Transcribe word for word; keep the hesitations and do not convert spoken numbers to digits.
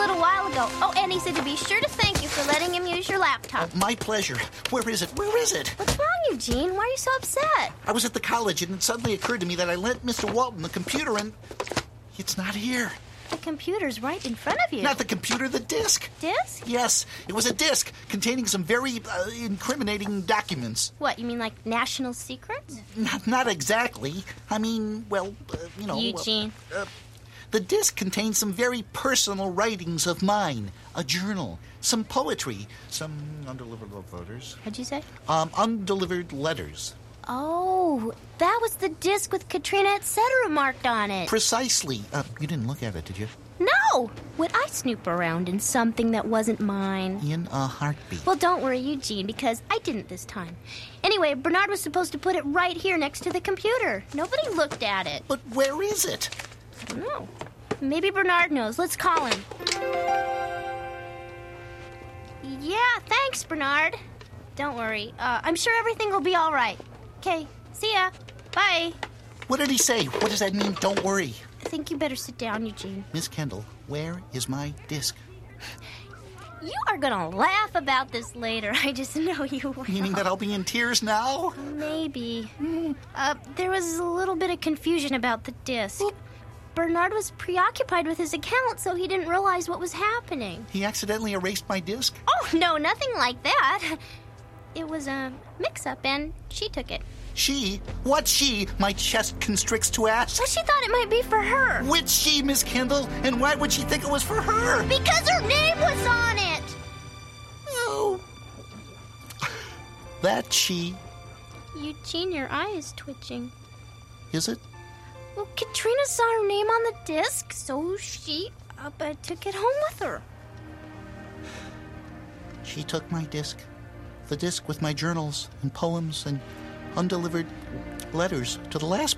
little while ago. Oh, and he said to be sure to thank you for letting him use your laptop. My pleasure. Where is it? Where is it? What's wrong, Eugene? Why are you so upset? I was at the college, and it suddenly occurred to me that I lent Mister Walton the computer, and it's not here. The computer's right in front of you. Not the computer, the disk. Disc? Yes, it was a disk containing some very uh, incriminating documents. What, you mean like national secrets? Not, not exactly. I mean, well, uh, you know... Eugene. Uh, uh, the disk contains some very personal writings of mine. A journal, some poetry, some undelivered letters. What'd you say? Um, undelivered letters. Oh, that was the disc with Katrina et cetera marked on it. Precisely. Uh, you didn't look at it, did you? No! Would I snoop around in something that wasn't mine? In a heartbeat. Well, don't worry, Eugene, because I didn't this time. Anyway, Bernard was supposed to put it right here next to the computer. Nobody looked at it. But where is it? I don't know. Maybe Bernard knows. Let's call him. Yeah, thanks, Bernard. Don't worry. Uh, I'm sure everything will be all right. Okay, see ya. Bye. What did he say? What does that mean, don't worry? I think you better sit down, Eugene. Miss Kendall, where is my disc? You are gonna laugh about this later. I just know you will. Meaning that I'll be in tears now? Maybe. Uh, there was a little bit of confusion about the disc. Bernard was preoccupied with his account, so he didn't realize what was happening. He accidentally erased my disc? Oh, no, nothing like that. It was a mix-up, and she took it. She? What she? My chest constricts to ask. Well, she thought it might be for her. Which she, Miss Kendall? And why would she think it was for her? Because her name was on it. Oh. That she. Eugene, your eye is twitching. Is it? Well, Katrina saw her name on the disc, so she uh, uh, took it home with her. She took my disc. The disc with my journals and poems and undelivered letters to the last